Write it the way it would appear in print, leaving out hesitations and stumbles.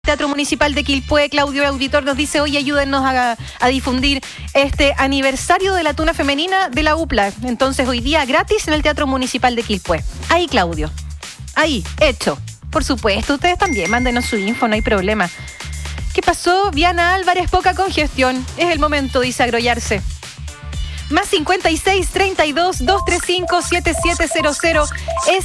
Teatro Municipal de Quilpué, Claudio Auditor nos dice: oye, ayúdennos a difundir este aniversario de la tuna femenina de la UPLA. Entonces, hoy día gratis en el Teatro Municipal de Quilpué. Ahí, Claudio. Ahí, hecho. Por supuesto, ustedes también, mándenos su info, no hay problema. ¿Qué pasó? Viana Álvarez, poca congestión. Es el momento, dice Agrollarse. Más 56 32 235 7700 es